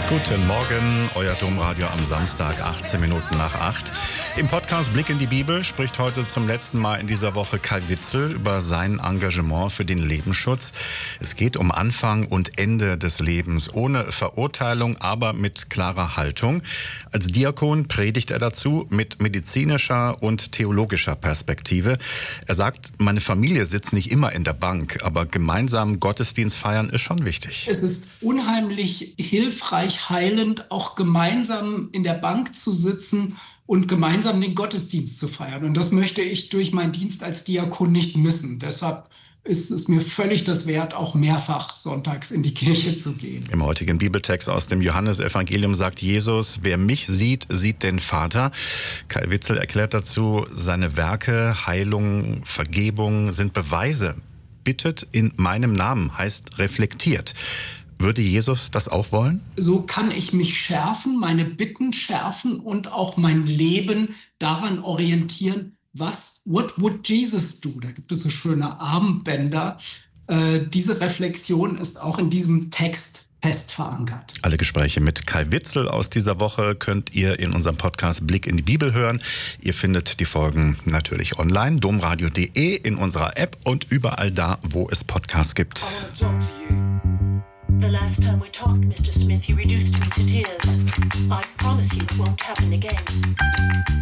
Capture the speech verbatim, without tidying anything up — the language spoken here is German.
Guten Morgen, euer Domradio am Samstag, achtzehn Minuten nach acht. Im Podcast Blick in die Bibel spricht heute zum letzten Mal in dieser Woche Kai Witzel über sein Engagement für den Lebensschutz. Es geht um Anfang und Ende des Lebens, ohne Verurteilung, aber mit klarer Haltung. Als Diakon predigt er dazu mit medizinischer und theologischer Perspektive. Er sagt, meine Familie sitzt nicht immer in der Bank, aber gemeinsam Gottesdienst feiern ist schon wichtig. Es ist unheimlich hilfreich, heilend, auch gemeinsam in der Bank zu sitzen und gemeinsam den Gottesdienst zu feiern. Und das möchte ich durch meinen Dienst als Diakon nicht missen. Deshalb ist es mir völlig das wert, auch mehrfach sonntags in die Kirche zu gehen. Im heutigen Bibeltext aus dem Johannesevangelium sagt Jesus, wer mich sieht, sieht den Vater. Kai Witzel erklärt dazu, seine Werke, Heilung, Vergebung sind Beweise. Bittet in meinem Namen heißt reflektiert. Würde Jesus das auch wollen? So kann ich mich schärfen, meine Bitten schärfen und auch mein Leben daran orientieren, was, what would Jesus do? Da gibt es so schöne Armbänder. Äh, diese Reflexion ist auch in diesem Text fest verankert. Alle Gespräche mit Kai Witzel aus dieser Woche könnt ihr in unserem Podcast Blick in die Bibel hören. Ihr findet die Folgen natürlich online, domradio punkt de, in unserer App und überall da, wo es Podcasts gibt. The last time we talked, Mister Smith, you reduced me to tears. I promise you it won't happen again.